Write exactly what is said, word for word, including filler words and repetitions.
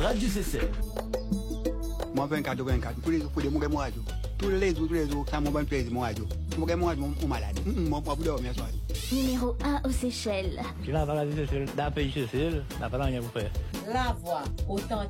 Radio C C. Moi, vingt-quatre vingt-quatre, tous les jours, pour des mauvais mois, tous les jours, tous les jours, ça m'a bon plaisir, mon radio. Mon gars, mon malade. Mon pauvre dormir, soir. Numéro un aux Seychelles. Je n'ai pas la vie d'un pays Seychelles, n'a pas rien à vous faire. La voix, autant